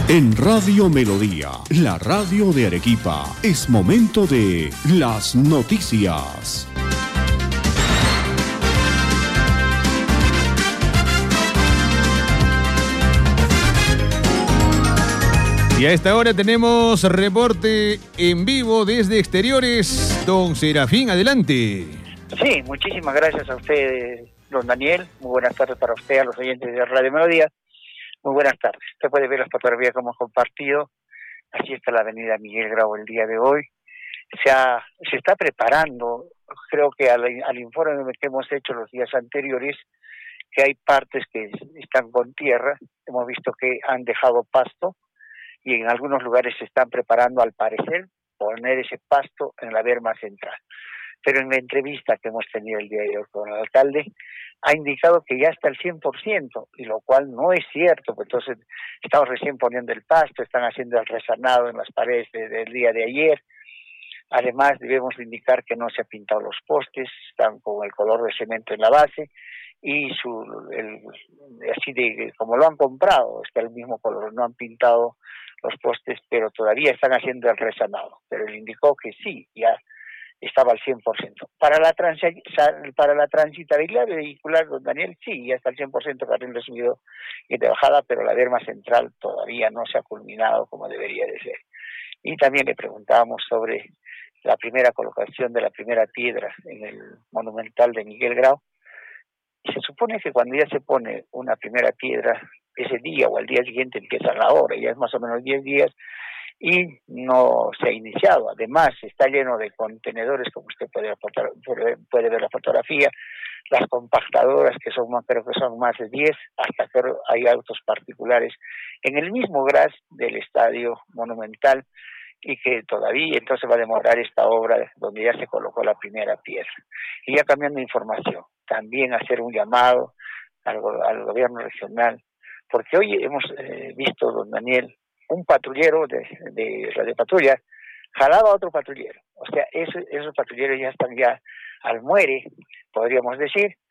En Radio Melodía, la radio de Arequipa, es momento de las noticias. Y a esta hora tenemos reporte en vivo desde Exteriores. Don Serafín, adelante. Sí, muchísimas gracias a usted, don Daniel. Muy buenas tardes para usted, a los oyentes de Radio Melodía. Muy buenas tardes. Usted puede ver las fotografías que hemos compartido. Así está la avenida Miguel Grau el día de hoy. Se está preparando, creo que al informe que hemos hecho los días anteriores, que hay partes que están con tierra. Hemos visto que han dejado pasto y en algunos lugares se están preparando, al parecer, poner ese pasto en la berma central. Pero en la entrevista que hemos tenido el día de hoy con el alcalde, ha indicado que ya está al 100%, y lo cual no es cierto, pues entonces estamos recién poniendo el pasto, están haciendo el resanado en las paredes del día de ayer. Además, debemos indicar que no se han pintado los postes, están con el color de cemento en la base, y así de como lo han comprado, está el mismo color, no han pintado los postes, pero todavía están haciendo el resanado. Pero él indicó que sí, ya estaba al 100%. Para la transitabilidad vehicular, don Daniel, sí, ya está al 100% carril de subida y de bajada, pero la berma central todavía no se ha culminado como debería de ser. Y también le preguntábamos sobre la primera colocación de la primera piedra en el monumental de Miguel Grau. Y se supone que cuando ya se pone una primera piedra, ese día o al día siguiente empieza la obra, ya es más o menos 10 días, y no se ha iniciado. Además, está lleno de contenedores, como usted puede ver la fotografía, las compactadoras, que creo que son más de 10, hasta que hay autos particulares en el mismo gras del estadio monumental, y que todavía entonces va a demorar esta obra donde ya se colocó la primera piedra. Y ya cambiando de información, también hacer un llamado al gobierno regional, porque hoy hemos visto, don Daniel, un patrullero de Radio Patrulla jalaba a otro patrullero. O sea, esos patrulleros ya están al muere, podríamos decir,